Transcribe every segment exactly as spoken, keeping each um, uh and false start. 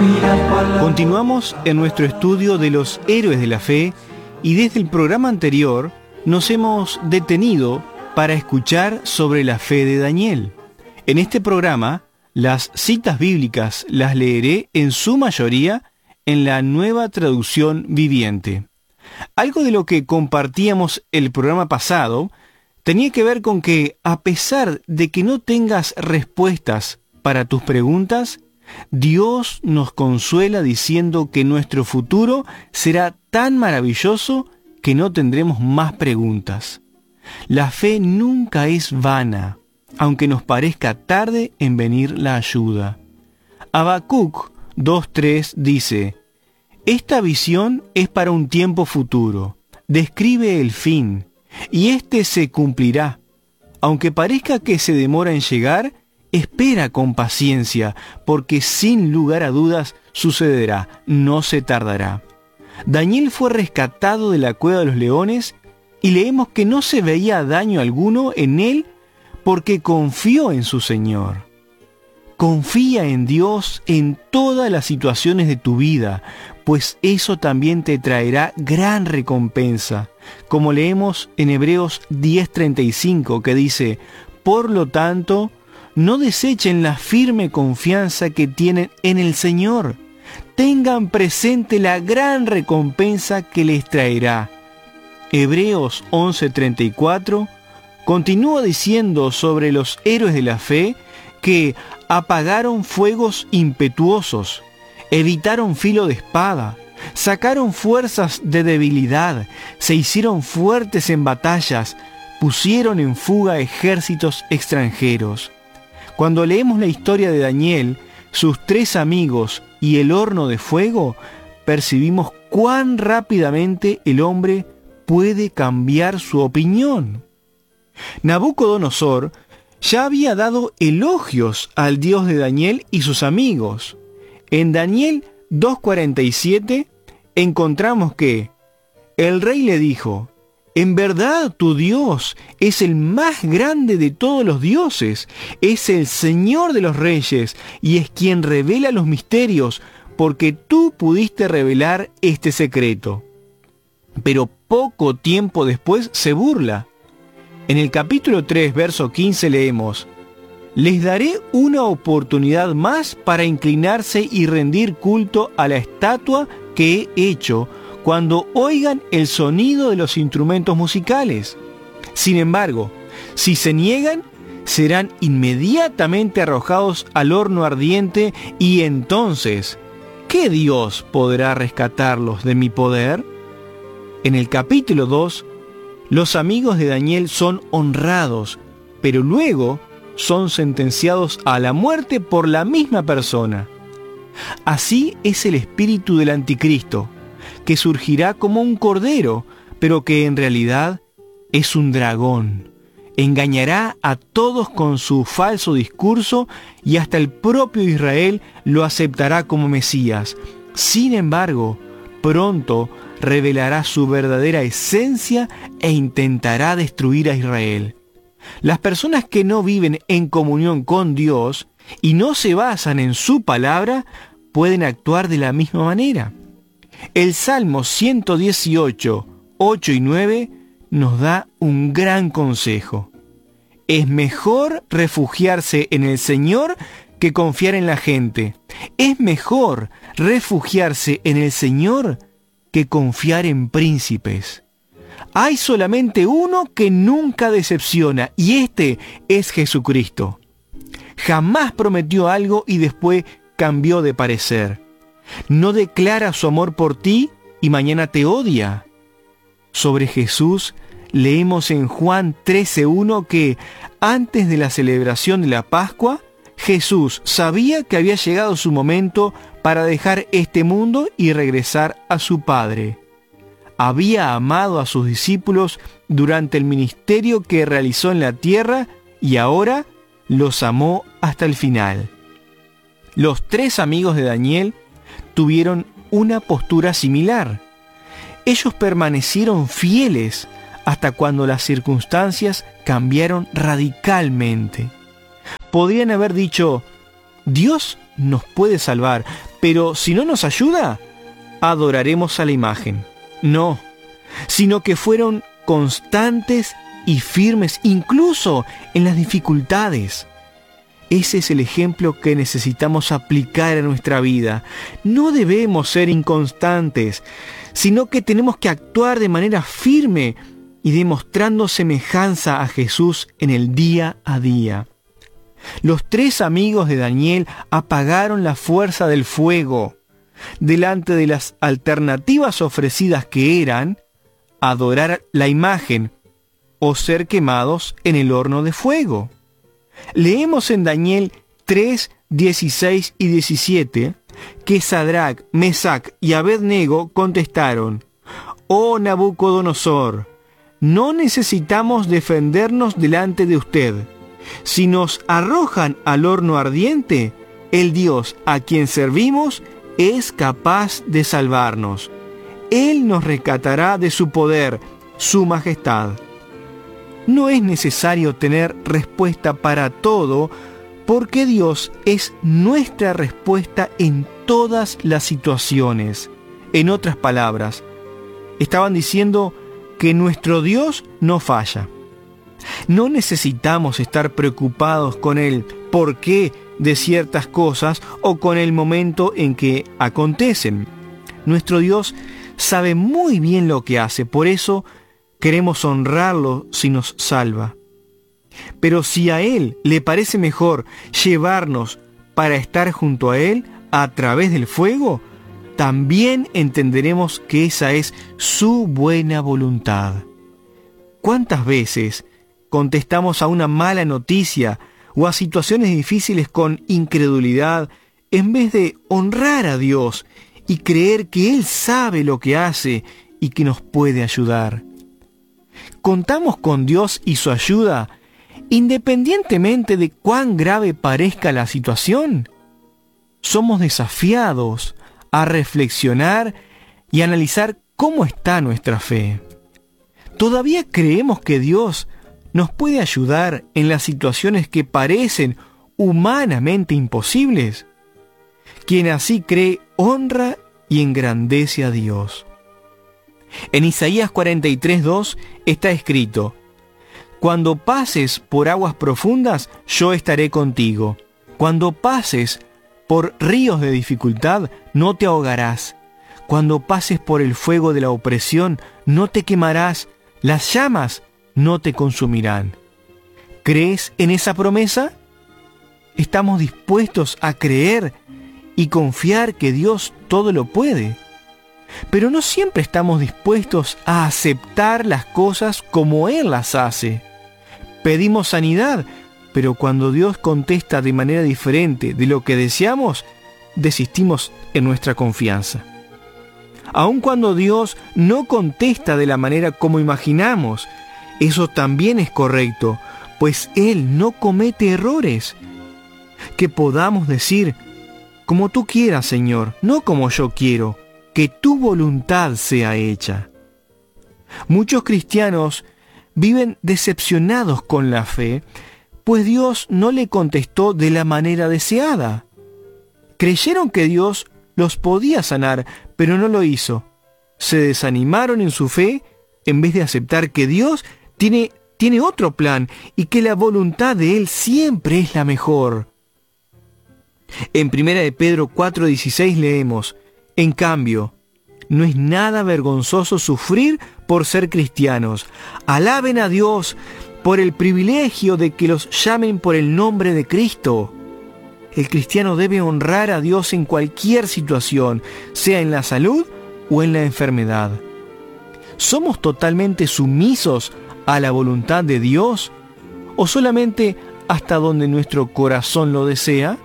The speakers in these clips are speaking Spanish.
Continuamos en nuestro estudio de los héroes de la fe y desde el programa anterior nos hemos detenido para escuchar sobre la fe de Daniel. En este programa, las citas bíblicas las leeré en su mayoría en la Nueva Traducción Viviente. Algo de lo que compartíamos el programa pasado tenía que ver con que, a pesar de que no tengas respuestas para tus preguntas, Dios nos consuela diciendo que nuestro futuro será tan maravilloso que no tendremos más preguntas. La fe nunca es vana, aunque nos parezca tarde en venir la ayuda. Habacuc dos tres dice: esta visión es para un tiempo futuro, describe el fin, y éste se cumplirá. Aunque parezca que se demora en llegar, espera con paciencia, porque sin lugar a dudas sucederá, no se tardará. Daniel fue rescatado de la cueva de los leones y leemos que no se veía daño alguno en él porque confió en su Señor. Confía en Dios en todas las situaciones de tu vida, pues eso también te traerá gran recompensa, como leemos en Hebreos diez treinta y cinco, que dice: por lo tanto, no desechen la firme confianza que tienen en el Señor. Tengan presente la gran recompensa que les traerá. Hebreos once treinta y cuatro continúa diciendo sobre los héroes de la fe que apagaron fuegos impetuosos, evitaron filo de espada, sacaron fuerzas de debilidad, se hicieron fuertes en batallas, pusieron en fuga ejércitos extranjeros. Cuando leemos la historia de Daniel, sus tres amigos y el horno de fuego, percibimos cuán rápidamente el hombre puede cambiar su opinión. Nabucodonosor ya había dado elogios al Dios de Daniel y sus amigos. En Daniel dos cuarenta y siete encontramos que el rey le dijo: en verdad tu Dios es el más grande de todos los dioses, es el Señor de los reyes y es quien revela los misterios, porque tú pudiste revelar este secreto. Pero poco tiempo después se burla. En el capítulo tres, verso quince leemos: les daré una oportunidad más para inclinarse y rendir culto a la estatua que he hecho cuando oigan el sonido de los instrumentos musicales. Sin embargo, si se niegan, serán inmediatamente arrojados al horno ardiente, y entonces, ¿qué Dios podrá rescatarlos de mi poder? En el capítulo dos, los amigos de Daniel son honrados, pero luego son sentenciados a la muerte por la misma persona. Así es el espíritu del anticristo, que surgirá como un cordero, pero que en realidad es un dragón. Engañará a todos con su falso discurso y hasta el propio Israel lo aceptará como Mesías. Sin embargo, pronto revelará su verdadera esencia e intentará destruir a Israel. Las personas que no viven en comunión con Dios y no se basan en su palabra pueden actuar de la misma manera. El Salmo ciento dieciocho, ocho y nueve nos da un gran consejo. Es mejor refugiarse en el Señor que confiar en la gente. Es mejor refugiarse en el Señor que confiar en príncipes. Hay solamente uno que nunca decepciona, y este es Jesucristo. Jamás prometió algo y después cambió de parecer. No declara su amor por ti y mañana te odia. Sobre Jesús leemos en Juan trece uno que antes de la celebración de la Pascua, Jesús sabía que había llegado su momento para dejar este mundo y regresar a su Padre. Había amado a sus discípulos durante el ministerio que realizó en la tierra y ahora los amó hasta el final. Los tres amigos de Daniel tuvieron una postura similar. Ellos permanecieron fieles hasta cuando las circunstancias cambiaron radicalmente. Podrían haber dicho: Dios nos puede salvar, Pero si no nos ayuda, adoraremos a la imagen. No, sino que fueron constantes y firmes, incluso en las dificultades. Ese es el ejemplo que necesitamos aplicar a nuestra vida. No debemos ser inconstantes, sino que tenemos que actuar de manera firme y demostrando semejanza a Jesús en el día a día. Los tres amigos de Daniel apagaron la fuerza del fuego delante de las alternativas ofrecidas, que eran adorar la imagen o ser quemados en el horno de fuego. Leemos en Daniel tres, dieciséis y diecisiete que Sadrac, Mesac y Abednego contestaron: «Oh Nabucodonosor, no necesitamos defendernos delante de usted. Si nos arrojan al horno ardiente, el Dios a quien servimos es capaz de salvarnos. Él nos rescatará de su poder, su majestad». No es necesario tener respuesta para todo, porque Dios es nuestra respuesta en todas las situaciones. En otras palabras, estaban diciendo que nuestro Dios no falla. No necesitamos estar preocupados con el porqué de ciertas cosas o con el momento en que acontecen. Nuestro Dios sabe muy bien lo que hace, por eso queremos honrarlo si nos salva. Pero si a Él le parece mejor llevarnos para estar junto a Él a través del fuego, también entenderemos que esa es su buena voluntad. ¿Cuántas veces contestamos a una mala noticia o a situaciones difíciles con incredulidad en vez de honrar a Dios y creer que Él sabe lo que hace y que nos puede ayudar? ¿Contamos con Dios y su ayuda independientemente de cuán grave parezca la situación? Somos desafiados a reflexionar y analizar cómo está nuestra fe. ¿Todavía creemos que Dios nos puede ayudar en las situaciones que parecen humanamente imposibles? Quien así cree honra y engrandece a Dios. En Isaías cuarenta y tres, dos está escrito: «Cuando pases por aguas profundas, yo estaré contigo. Cuando pases por ríos de dificultad, no te ahogarás. Cuando pases por el fuego de la opresión, no te quemarás. Las llamas no te consumirán». ¿Crees en esa promesa? ¿Estamos dispuestos a creer y confiar que Dios todo lo puede? Pero no siempre estamos dispuestos a aceptar las cosas como Él las hace. Pedimos sanidad, pero cuando Dios contesta de manera diferente de lo que deseamos, desistimos en nuestra confianza. Aun cuando Dios no contesta de la manera como imaginamos, eso también es correcto, pues Él no comete errores. Que podamos decir: «Como tú quieras, Señor, no como yo quiero, que tu voluntad sea hecha». Muchos cristianos viven decepcionados con la fe, pues Dios no le contestó de la manera deseada. Creyeron que Dios los podía sanar, pero no lo hizo. Se desanimaron en su fe en vez de aceptar que Dios tiene, tiene otro plan y que la voluntad de Él siempre es la mejor. En primera de Pedro cuatro dieciséis leemos: «En cambio, no es nada vergonzoso sufrir por ser cristianos. Alaben a Dios por el privilegio de que los llamen por el nombre de Cristo». El cristiano debe honrar a Dios en cualquier situación, sea en la salud o en la enfermedad. ¿Somos totalmente sumisos a la voluntad de Dios o solamente hasta donde nuestro corazón lo desea?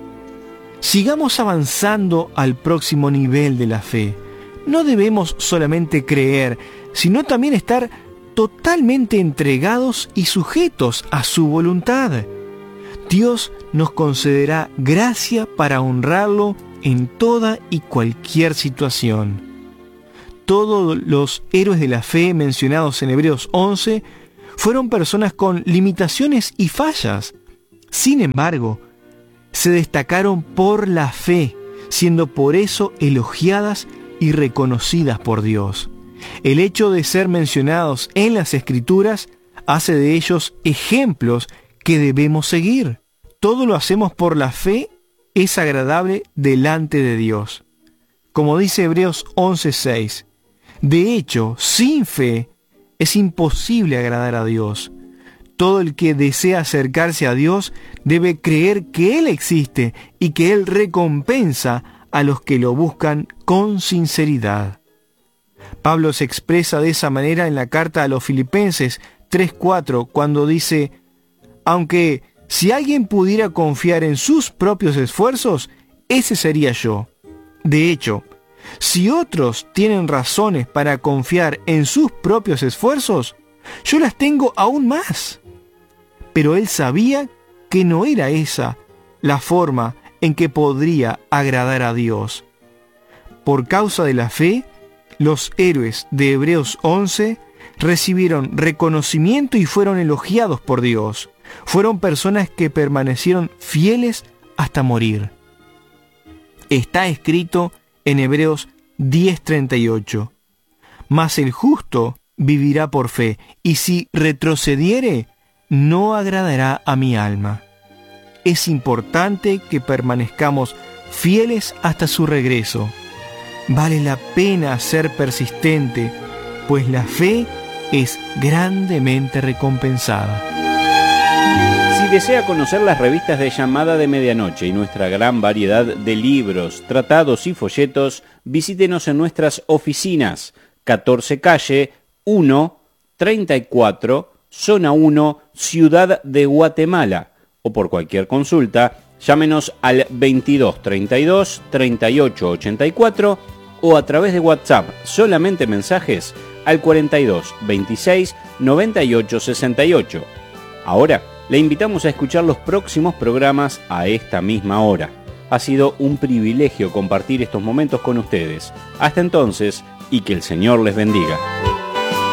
Sigamos avanzando al próximo nivel de la fe. No debemos solamente creer, sino también estar totalmente entregados y sujetos a su voluntad. Dios nos concederá gracia para honrarlo en toda y cualquier situación. Todos los héroes de la fe mencionados en Hebreos once fueron personas con limitaciones y fallas. Sin embargo, se destacaron por la fe, siendo por eso elogiadas y reconocidas por Dios. El hecho de ser mencionados en las Escrituras hace de ellos ejemplos que debemos seguir. Todo lo hacemos por la fe, es agradable delante de Dios. Como dice Hebreos once seis, de hecho, sin fe es imposible agradar a Dios. Todo el que desea acercarse a Dios debe creer que Él existe y que Él recompensa a los que lo buscan con sinceridad. Pablo se expresa de esa manera en la carta a los Filipenses tres cuatro, cuando dice, aunque si alguien pudiera confiar en sus propios esfuerzos, ese sería yo. De hecho, si otros tienen razones para confiar en sus propios esfuerzos, yo las tengo aún más. Pero él sabía que no era esa la forma en que podría agradar a Dios. Por causa de la fe, los héroes de Hebreos once recibieron reconocimiento y fueron elogiados por Dios. Fueron personas que permanecieron fieles hasta morir. Está escrito en Hebreos diez treinta y ocho. Mas el justo vivirá por fe, y si retrocediere, no agradará a mi alma. Es importante que permanezcamos fieles hasta su regreso. Vale la pena ser persistente, pues la fe es grandemente recompensada. Si desea conocer las revistas de Llamada de Medianoche y nuestra gran variedad de libros, tratados y folletos, visítenos en nuestras oficinas, catorce calle uno, treinta y cuatro, zona uno, Ciudad de Guatemala, o por cualquier consulta, llámenos al veintidós treinta y dos, treinta y ocho ochenta y cuatro o a través de WhatsApp, solamente mensajes, al cuarenta y dos veintiséis noventa y ocho sesenta y ocho. Ahora, le invitamos a escuchar los próximos programas a esta misma hora. Ha sido un privilegio compartir estos momentos con ustedes. Hasta entonces, y que el Señor les bendiga.